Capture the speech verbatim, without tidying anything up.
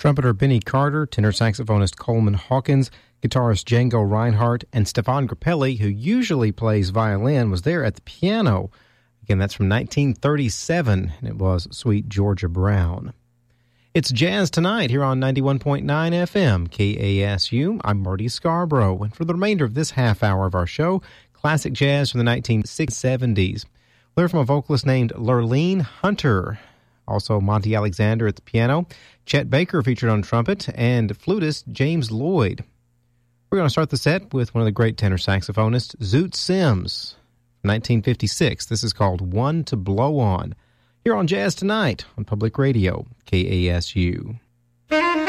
Trumpeter Benny Carter, tenor saxophonist Coleman Hawkins, guitarist Django Reinhardt, and Stefan Grappelli, who usually plays violin, was there at the piano. Again, that's from nineteen thirty-seven, and it was Sweet Georgia Brown. It's Jazz Tonight here on ninety-one point nine F M, K A S U. I'm Marty Scarborough, and for the remainder of this half hour of our show, classic jazz from the nineteen seventies. We'll hear from a vocalist named Lurleen Hunter. Also, Monty Alexander at the piano, Chet Baker featured on trumpet, and flutist James Lloyd. We're going to start the set with one of the great tenor saxophonists, Zoot Sims, from nineteen fifty-six. This is called One to Blow On, here on Jazz Tonight on Public Radio, K A S U.